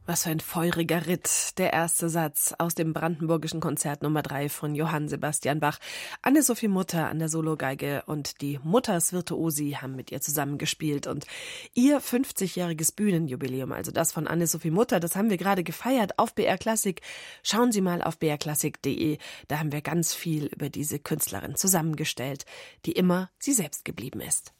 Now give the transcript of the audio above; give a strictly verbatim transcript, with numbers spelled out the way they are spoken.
Was für ein feuriger Ritt. Der erste Satz aus dem Brandenburgischen Konzert Nummer drei von Johann Sebastian Bach. Anne-Sophie Mutter an der Sologeige und die Mutters Virtuosi haben mit ihr zusammengespielt. Und ihr fünfzigjähriges Bühnenjubiläum, also das von Anne-Sophie Mutter, das haben wir gerade gefeiert auf B R Klassik. Schauen Sie mal auf b r klassik punkt de. Da haben wir ganz viel über diese Künstlerin zusammengestellt, die immer sie selbst geblieben ist.